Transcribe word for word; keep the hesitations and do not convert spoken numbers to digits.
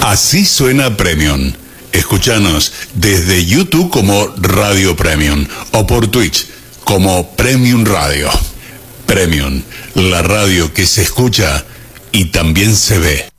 Así suena Premium. Escúchanos desde YouTube como Radio Premium o por Twitch como Premium Radio. Premium, la radio que se escucha y también se ve.